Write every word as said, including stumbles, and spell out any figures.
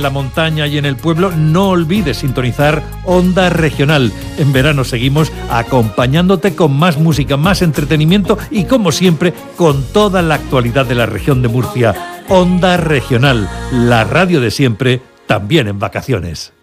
en la montaña y en el pueblo, no olvides sintonizar Onda Regional. En verano seguimos acompañándote con más música, más entretenimiento y, como siempre, con toda la actualidad de la región de Murcia. Onda Regional, la radio de siempre, también en vacaciones.